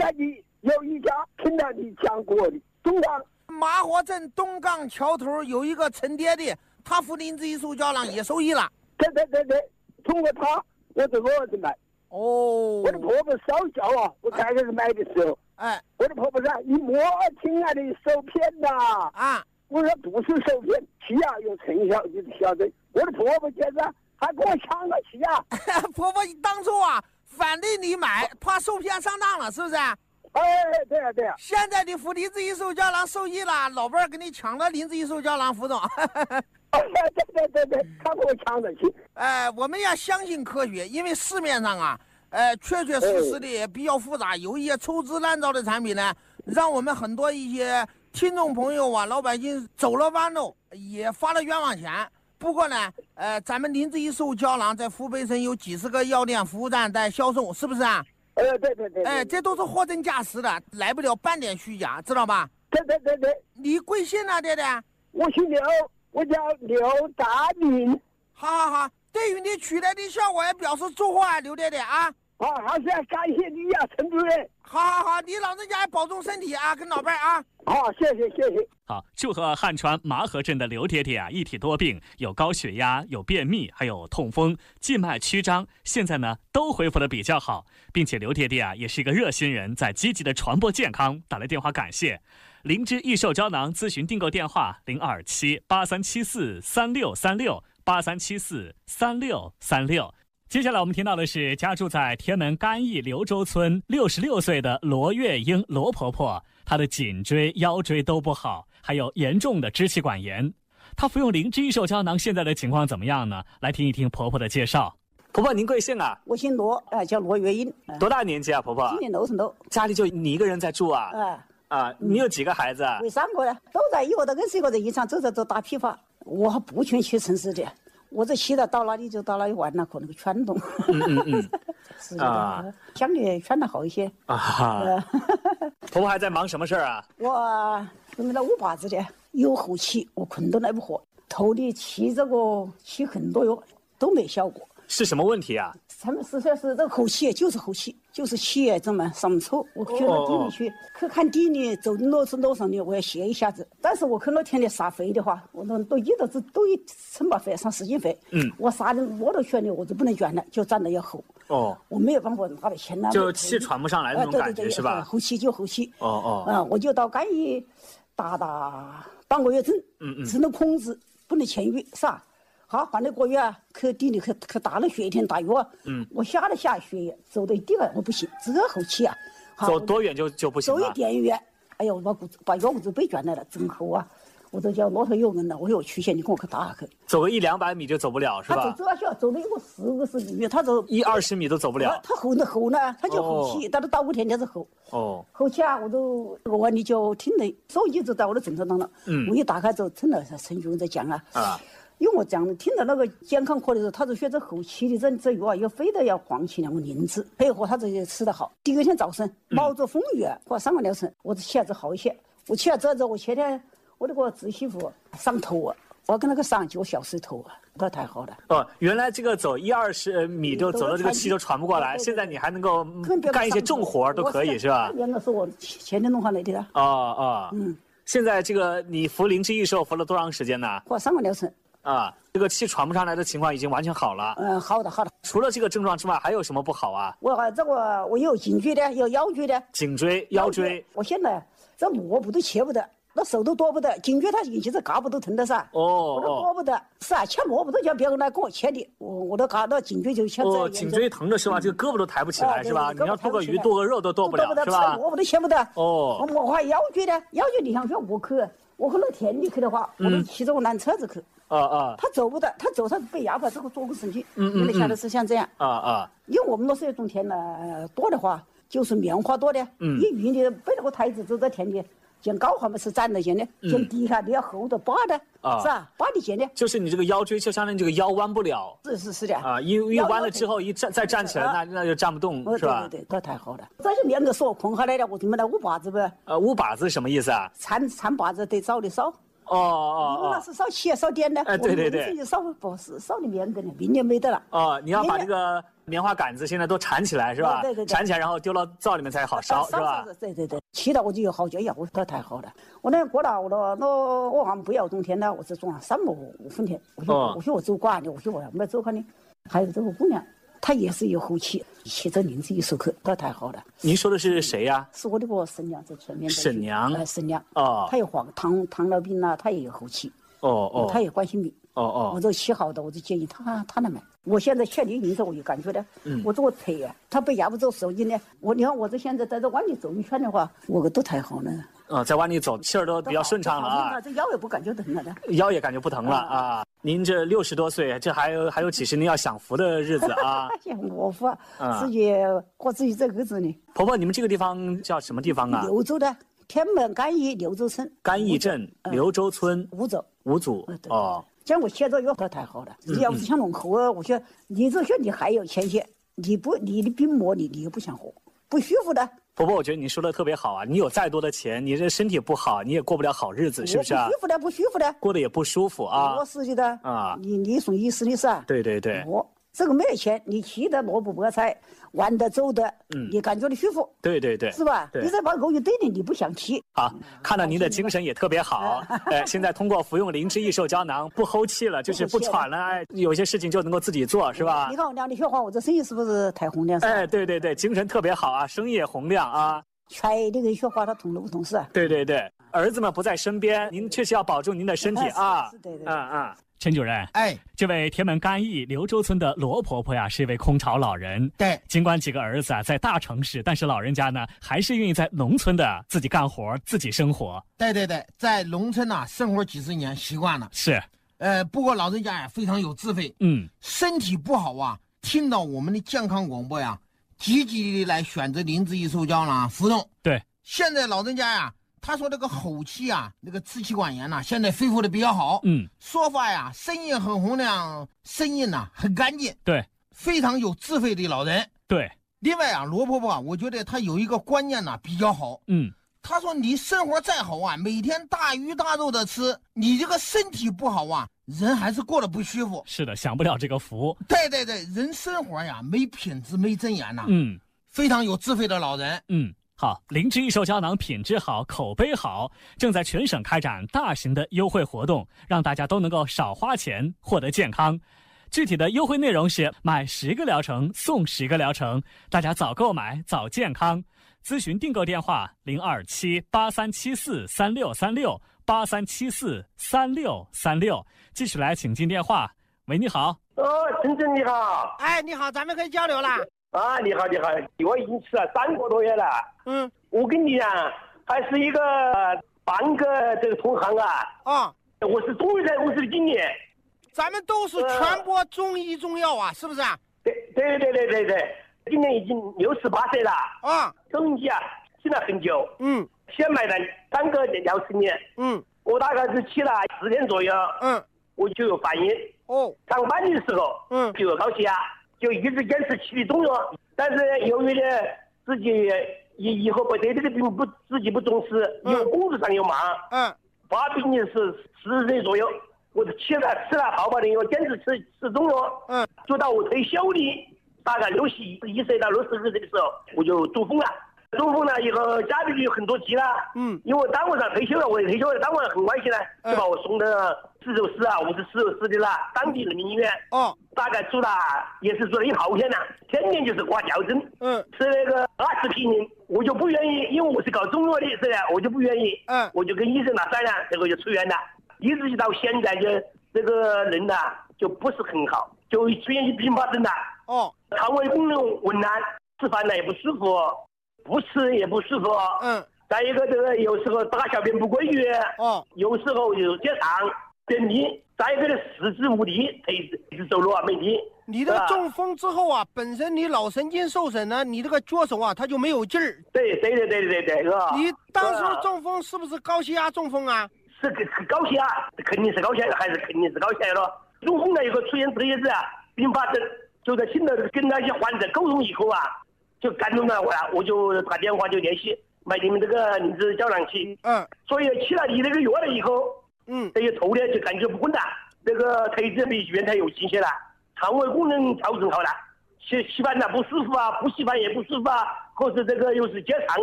在你有一家听到你讲过的东港麻河镇东港桥头有一个陈爹的，他扶林子艺术胶囊也受益了。 对，通过他，我给我儿子买。 哦， 我的婆婆烧脚啊，我刚开始买的时候，我的婆婆说：“你莫亲爱的受骗呐！”我说不是受骗，气啊有成效，你晓得。我的婆婆现在还跟我抢了气啊！ 婆婆当初反对你买，怕受骗上当了，是不是？ 对啊。 现在你扶林子艺术胶囊受益了，老伴儿给你抢了林子艺术胶囊，副总。 对，他给我抢了气。 我们要相信科学，因为市面上确实的比较复杂，有一些粗制滥造的产品呢，让我们很多一些听众朋友老百姓走了弯路，也花了冤枉钱。不过呢，咱们林子艺术胶囊在湖北省有几十个药店、服务站在销售，是不是啊？ 对。 这都是货真价实的，来不了半点虚假，知道吧？ 对。 你贵姓啊，爹爹？ 我姓刘，我叫刘大明。 好，对于你取来的效果也表示祝贺啊，刘爹爹啊！ 好，谢感谢你呀，陈主任。 好，你老人家也保重身体啊，跟老伴儿啊。 好，谢谢。 好，祝贺汉川麻河镇的刘爹爹一体多病，有高血压，有便秘，还有痛风、静脉曲张，现在呢都恢复的比较好，并且刘爹爹也是一个热心人，在积极的传播健康，打来电话感谢。灵芝益寿胶囊咨询订购电话027-8374-3636，8374-3636。接下来我们听到的是家住在天门甘义刘州村66岁的罗月英罗婆婆，她的颈椎、腰椎都不好，还有严重的支气管炎。她服用灵芝益寿胶囊，现在的情况怎么样呢？来听一听婆婆的介绍。婆婆，您贵姓啊？ 我姓罗，叫罗月英。 多大年纪啊，婆婆？ 今年60多。 家里就你一个人在住啊？你有几个孩子啊？ 我3个呢，都在一个都跟4个人一场走打批发。我还不全去城市的，我这骑到哪里就到哪里玩了，可能圈动。是的，相对圈得好一些。 婆婆还在忙什么事儿啊？ 我因为那5把子的有后期，我困都来不活，头里起这个起很多药都没效果。 是什么问题啊？ 他们是说是这个后期，就是后期，就是起这么上抽。我去到地里去看地里走路上的，我要歇一下子。但是我看那天的撒肥的话，我都一称把肥上10斤肥。我撒的骆驼圈的我就不能卷了，就长得要厚。我没有办法拿来牵了。 就气喘不上来那种感觉是吧？ 后期。我就到甘义打半个月针，只能控制，不能签约，啥？好，换了个月去地里去打了血一天打药。我下血液，走到一地了，我不行，这后期啊。 走多远就不行了？ 走一点远，哎呀，我把腰骨子被卷来了，真厚啊！我都叫骆驼有人了，我有曲线，你跟我去打下去。 走个100-200米就走不了是吧？ 他走走了有40米，他走 1-20米都走不了。 他厚呢，他就后期，但是打5天就是厚。后期啊，我都你就听了，手机就在我的枕头上了。我一打开之后，听了陈主任在讲啊。因为我讲听到那个健康科的时候，他就说这后期的这药要非得要放起2个灵芝，配合他这些吃得好。第二天早上冒着风雨喝3个疗程，我起来就好一些。我起来之后，我前天我那个侄媳妇上头我跟那个上9小时头不太好了。 原来这个走1-20米就走到这个气都喘不过来，现在你还能够干一些重活都可以是吧？ 原来是我前天弄下来的了。 现在这个你服灵芝益寿服了多长时间呢？ 喝3个疗程。 这个气喘不上来的情况已经完全好了。 好的。 除了这个症状之外，还有什么不好啊？ 我有颈椎的，有腰椎的。 颈椎、腰椎。 我现在这萝卜都切不得，那手都剁不得，颈椎它其实胳膊都疼的噻。我都剁不得，是啊，切萝卜都叫别人来给我切的，我都搞到颈椎就切。 颈椎疼的是吧？这个胳膊都抬不起来是吧？你要剁个鱼、剁个肉都剁不了是吧？ 萝卜都切不得。我还腰椎的，腰椎你想说我去那田里去的话，我都骑着我烂车子去。他走不得，他被压迫，这个坐骨神经。你晓得是像这样。因为我们那时候种田呢多的话，就是棉花多的。一鱼的背那个台子走在田里，见高话嘛是站得见的，见低下你要厚的扒的，是吧？扒的见的。 就是你这个腰椎就相当于这个腰弯不了。 是的。 一弯了之后再站起来，那就站不动是吧？ 对，这太好了。这是2个手空下来的，我怎么来5把子呗？ 5把子什么意思啊？ 掺把子得早的烧。 你那是少气少点的。 对， 少不是少的面的呢，明年没得了。 哦，你要把这个棉花杆子现在都缠起来是吧？ 对， 缠起来然后丢到灶里面才好烧是吧？ 对，气到我就有好觉要，那太好了。我那过了我还不要冬天了，我只种了3亩5分田。我说我走寡的，我说我要没走看的，还有这个姑娘。他也是有后期，写着名字一手刻，那太好了。 您说的是谁呀？ 是我的个婶娘在前面。 婶娘。 婶娘。 哦。 他有糖尿病啦，他也有后期。 哦。 他也冠心病。 哦。 我这7号的，我就建议他来买。我现在前年时候我就感觉到，我这个车呀，他被压不走手机呢。你看我这现在在这湾里走一圈的话，我都太好了。 在湾里走气儿都比较顺畅了啊。 这腰也不感觉疼了的。 腰也感觉不疼了啊。您这60多岁，这还有几十年要享福的日子啊！ 享我福，自己过自己这个日子呢。 婆婆，你们这个地方叫什么地方啊？ 柳州的天门甘邑柳州村。 甘邑镇柳州村五组。哦。 讲我写着药都太好了。要是想弄口啊，我说你这些你还有钱些，你的病魔你又不想活，不舒服的。 婆婆，我觉得你说的特别好啊！你有再多的钱，你这身体不好，你也过不了好日子，是不是啊？ 不舒服的， 过得也不舒服啊。 我是的啊，你送医师的是啊？ 对。 这个没有钱，你骑得萝卜菠菜，玩得走的，你感觉你舒服。 对， 是吧？你再把狗一对你，你不想骑。 好，看到您的精神也特别好。现在通过服用灵芝益寿胶囊，不齁气了，就是不喘了，有些事情就能够自己做，是吧？ 你看我俩的雪花，我这生意是不是太洪亮？ 对，精神特别好啊，生意也洪亮啊。 全那个雪花，它同路同事啊。 对，儿子们不在身边，您确实要保重您的身体啊。 对。 陈主任，这位天门甘邑柳州村的罗婆婆呀，是一位空巢老人。 对， 尽管几个儿子在大城市，但是老人家呢，还是愿意在农村的自己干活，自己生活。 对，在农村生活几十年，习惯了。 是， 不过老人家呀非常有智慧。身体不好啊，听到我们的健康广播呀，积极的来选择灵芝益寿胶囊服用。 对， 现在老人家呀。他说这个后期啊，那个支气管炎呐，现在恢复的比较好。说话呀，声音很洪亮，声音呐很干净。 对， 非常有智慧的老人。 对， 另外啊，罗婆婆啊，我觉得她有一个观念呐比较好。她说你生活再好啊，每天大鱼大肉的吃，你这个身体不好啊，人还是过得不舒服。 是的，享不了这个福。 对，人生活呀没品质没尊严呐。非常有智慧的老人。 好，灵芝益寿胶囊品质好，口碑好，正在全省开展大型的优惠活动，让大家都能够少花钱获得健康。具体的优惠内容是买10个疗程送10个疗程，大家早购买早健康。咨询订购电话02783743636 83743636。继续来请进电话。喂，你好。 陈真你好。 你好，咱们可以交流了。 你好，我已经吃了3个多月了。我跟你讲，还是一个半个这个同行啊。我是中医人，我是经理。 咱们都是传播中医中药啊，是不是啊？ 对，今年已经68岁了。中医啊，吃了很久。先买了3个疗程年。我大概是吃了10天左右。我就有反应。上班的时候，就有高血压。就一直坚持吃的中药，但是由于呢自己以后不对这个病自己不重视，因为工作上又忙，发病的是40岁左右，我吃了好半年，我坚持吃中药，就到我退休的大概61岁到62岁的时候，我就中风了。中风了以后，家里有很多急了，因为单位上退休了，我退休了，单位很关心呢，就把我送到市州市啊，54市的啦，当地人民医院，大概住了一好天了，天天就是挂吊针，吃那个20皮宁，我就不愿意，因为我是搞中药的，是的，我就不愿意，我就跟医生商量，这个就出院了，一直到现在就这个人呐就不是很好，就出现并发症了，肠胃功能紊乱，吃饭呢也不舒服。不吃也不舒服，再一个这个有时候大小便不规律，有时候有些上便秘，再一个的四肢无力，一直走路啊没力。 你这个中风之后啊，本身你脑神经受损呢，你这个脚手啊它就没有劲儿。 对，是吧？ 你当时中风是不是高血压中风啊？ 是高血压，肯定是高血压，肯定是高血压了。中风了以后出现这些子啊并发症，就在现在跟那些患者沟通以后啊。就感动了我就打电话就联系买你们这个灵芝胶囊器，所以吃了你这个药了以后， 这些头呢就感觉不稳了，这个腿子比原来有倾斜了，肠胃功能调整好了，洗饭呢不舒服啊，不洗饭也不舒服啊，或是这个又是结肠